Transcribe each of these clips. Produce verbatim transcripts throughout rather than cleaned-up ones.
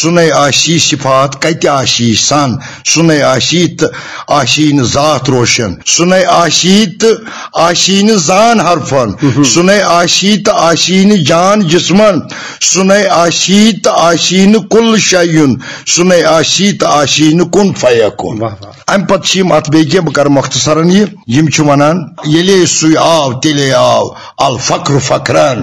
سُنے آشی صفات کتہِ آشی سان سُنے آشی تہٕ آشی نہٕ ذات روشن سُنے آشی تہٕ آشی نہٕ زان حرفن سُنے آشی تہٕ آشی نہٕ جان جسمن سُنے آشی تہٕ آشی نہٕ کل شیُن سُنے آشی تہٕ آشی نہٕ کُن فیکُن امہِ پتہٕ چھِ یِم اتھ بیٚیہِ کینٛہہ بہٕ کرٕ مختصرن یہِ یِم چھِ ونان ییٚلے سُے آو تیٚلے آو الفقر فقرن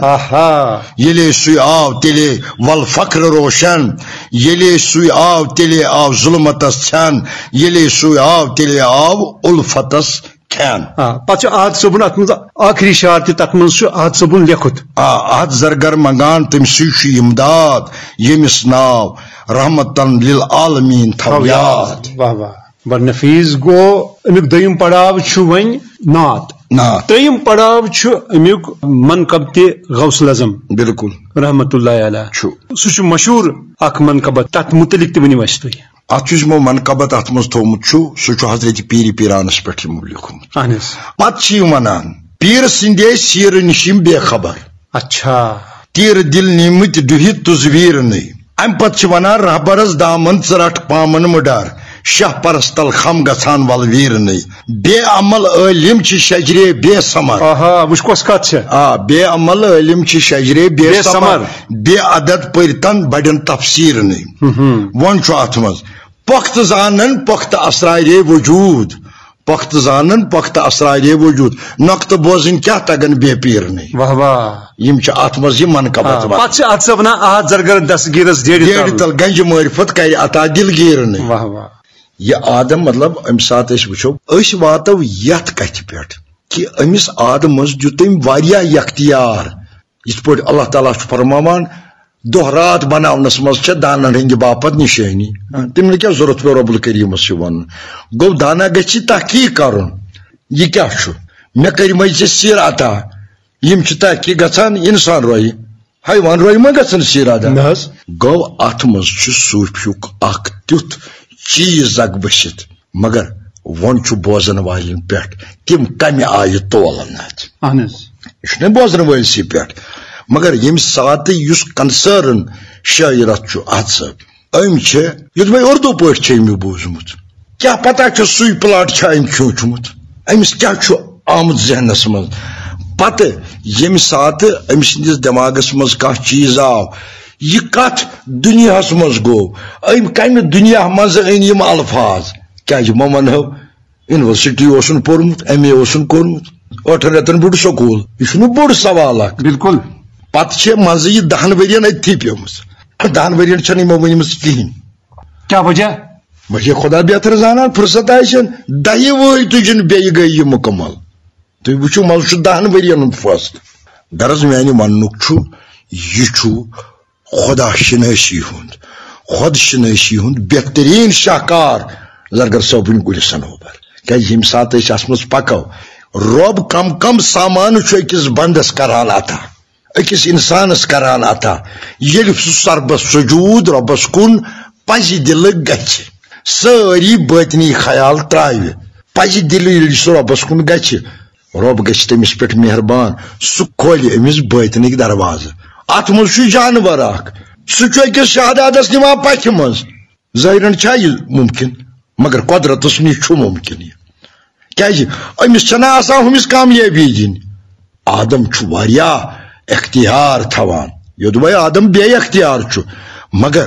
ییٚلے سُے آو تیٚلے والفقر روشن ییٚلے سُے آو تیٚلے آو ظلمتس ژھٮ۪ن ییٚلے سُے آو تیٚلے آو الفتس کھٮ۪ن پتہٕ چھُ عاد صٲبُن اتھ منٛز آخری شعر تہِ تتھ منٛز چھُ عاد صٲبُن لیکھُت آ اتھ زرگر منگان تٔمسٕے چھُ امداد ییٚمِس ناو رحمتن للعالمیٖن تھاو یاد واہ واہ بڑ نفیٖس گوٚو امیُک دوٚیِم پڑاو چھُ وۄنۍ نعت نعت ترٛیٚیِم پڑاو چھُ امیُک منقب تہِ غوث العظم بالکل رحمت اللہ علیہ چھُ سُہ چھُ مشہوٗر اکھ منقبت تتھ متعلق تہِ ؤنِو اَسہِ تُہۍ اتھ یُس یِمو منقبت اتھ منٛز تھومُت چھُ سُہ چھُ حضرت پیٖرِ پیٖرانس پٮ۪ٹھ یِمو لیوٗکھمُت اہن حظ پتہٕ چھِ یِم ونان پیٖر سٕنٛدے سیٖرٕ نِش یِم بے خبر اچھا تیٖرٕ دِل نیٖمٕتۍ ڈُہِتھ تُزویٖرنٕے امہِ پتہٕ چھِ ونان رہبرس دامن ژٕ رٹ پامن مٕڈر شاہ پرستل خم گژھان ولویٖرنٕے بے عمل عٲلِم چھِ شجرے بے سمر آہا وٕچھ کۄس کتھ چھےٚ آ بے عمل عٲلِم چھِ شجرے بے سمر بے عدد پٔرتن بڑٮ۪ن تفسیٖرنٕے وۄنۍ چھُ اتھ منٛز پۄختہٕ زانن پۄختہٕ اسرارے وجوٗد پۄختہٕ زانن پۄختہٕ اسرارے وجوٗد نۄقتہٕ بوزٕنۍ کیاہ تگن بے پیٖرنٕے واہ واہ یِم چھِ اتھ منٛز یہِ منقبت پتہٕ چھِ اتھ ونان آ زرگر دستگیٖرس ڈیڈِ تل گنجہِ معرفت کرِ عطا دلگیٖرنٕے واہ واہ یہ آدم مطلب امہِ ساتہٕ أسۍ وٕچھو أسۍ واتو یتھ کتھِ پٮ۪ٹھ کہِ أمِس آدمس دیُت تٔمۍ واریاہ اختیار یِتھ پٲٹھۍ اللہ تعالیٰ چھُ فرماوان دۄہ رات بناونس منٛز چھےٚ دانن ہٕنٛدِ باپتھ نِشٲنی تِمن کیٛاہ ضوٚرتھ پیٚو رۄب الکریٖمس چھُ ونُن گوٚو دانا گژھِ تحقیٖق کرُن یہِ کیٛاہ چھُ مےٚ کٔرمٕے ژےٚ سِر عطا یِم چھِ تحقیٖق گژھان انسان رویہِ حیوان رویہِ ما گژھن سِر عطا گوٚو اتھ منٛز چھُ صوٗفیُک اکھ تیُتھ چیٖز اکھ بٔسِتھ مگر وۄنۍ چھُ بوزن والٮ۪ن پٮ۪ٹھ تِم کمہِ آیہِ تولن اتھ یہِ چھُنہ بوزن وٲلسٕے پٮ۪ٹھ مگر ییٚمہِ ساتہٕ یُس کنسٲرن شٲعرت چھُ اتھ صٲب أمۍ چھِ یُتھ وۄنۍ اردو پٲٹھۍ چھُ أمۍ بوٗزمُت کیاہ پتہ چھُ سُے پلاٹ چھا أمۍ کھیوٗچمُت أمِس کیاہ چھُ آمُت ذہنس منٛز پتہٕ ییٚمہِ ساتہٕ أمۍ سٕنٛدِس دٮ۪ماغس منٛز کانٛہہ چیٖز آو یہِ کتھ دُنیاہس منٛز گوٚو أمۍ کمہِ دُنیا منٛز أنۍ یِم الفاظ کیازِ وۄنۍ ونہو یونیورسٹی اوسُن پوٚرمُت ایم اے اوسُن کوٚرمُت ٲٹھن رٮ۪تن بوٚڑ سکوٗل یہِ چھُنہٕ بوٚڑ سوال اکھ بالکل پتہٕ چھِ منٛزٕ یہِ دہن ؤرین أتھی پیٚمٕژ دہن ؤرین چھنہٕ یِمو ؤنمٕژ کِہینۍ کیاہ وجہ وجہ خدا بہتر زانان فرصت آسن دہہِ وٲے تُجن بیٚیہِ گٔے یہِ مُکمل تُہۍ وٕچھِو منٛزٕ چھُ دہن ؤرین ہُنٛد فٲصلہٕ غرض میانہِ وننُک چھُ یہِ چھُ خدا شنٲسی ہُنٛد خۄد شنٲسی ہُنٛد بہتریٖن شاہکار زرگر صٲبٕنۍ گُلہِ صنوبر کیازِ ییٚمہِ ساتہٕ أسۍ اتھ منٛز پکو رۄب کم کم سامان چھُ أکِس بندس کران عطا أکِس انسانس کران عطا ییٚلہِ سُہ سربس سجوٗد رۄبس کُن پزِ دِلہٕ گژھِ سٲری بٲطنی خیال تراوِ پزِ دِلہٕ ییٚلہِ سُہ رۄبس کُن گژھِ رۄب گژھِ تٔمِس پٮ۪ٹھ مہربان سُہ کھولہِ أمِس بٲطنٕکۍ دروازٕ اتھ منٛز چھُ جانور اکھ سُہ چھُ أکِس شہادادس نِوان پتھِ منٛز ظٲہرن چھا یہِ مُمکِن مگر قۄدرتس نِش چھُ مُمکِن یہِ کیازِ أمِس چھنہ آسان ہُمِس کامیٲبی دِنۍ آدم چھُ واریاہ اختیار تھاوان یوٚدوے آدم بے اختیار چھُ مگر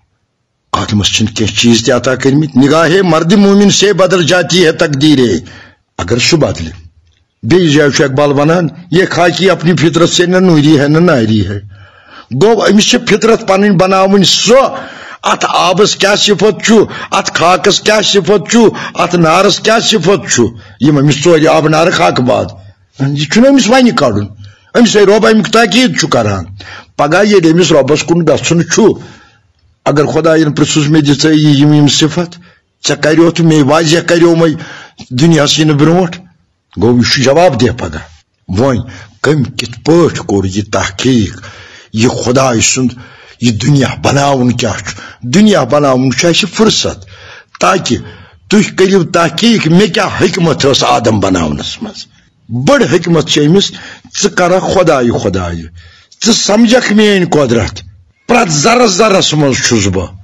آدمس چھِنہٕ کینٛہہ چیٖز تہِ عطا کٔرمٕتۍ نگاہے مرد مومن سے بدل جاتی ہے تقدیرے اگر سُہ بدلہِ بیٚیہِ جایہِ چھُ اقبال ونان یہ خاکی اپنی فطرت سے نہ نوری ہے نہ ناری ہے گوٚو أمِس چھِ فطرت پنٕنۍ بناوٕنۍ سۄ اتھ آبس کیاہ صفت چھُ اتھ خاکس کیاہ صفت چھُ اتھ نارس کیاہ صفت چھُ یِم أمِس ژورِ آبہٕ نارٕ خاکہٕ باد یہِ چھُنہٕ أمِس وَنہِ کڑُن أمِس ہے رۄب امیُک تاکیٖد چھُ کران پگاہ ییٚلہِ أمِس رۄبس کُن گژھُن چھُ اگر خۄداین پرژھُس مےٚ دِ ژٕ یِم یِم صفت ژےٚ کریوتھ مے واضح کریومے دُنیاہس یِنہٕ برونٛٹھ گوٚو یہِ چھُ جواب دہ پگاہ وۄنۍ کٔمۍ کِتھ پٲٹھۍ کوٚر یہِ تحقیٖق یہِ خۄداے سُنٛد یہِ دُنیا بناوُن کیاہ چھُ دُنیا بناوُن چھُ اَسہِ فرصت تاکہِ تُہۍ کٔرِو تحقیٖق مےٚ کیاہ حکمت ٲس آدم بناونس منٛز بٔڑ حکمت چھِ أمِس ژٕ کرکھ خۄدایہِ خۄدایہِ ژٕ سمجھکھ میٲنۍ قۄدرت پرٛٮ۪تھ ذرس ذرس منٛز چھُس بہٕ